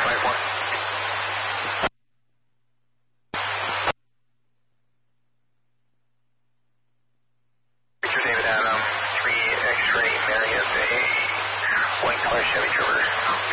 5-1. Victor David Adam, 3 X-ray Marriott, a white color Chevy Traverse.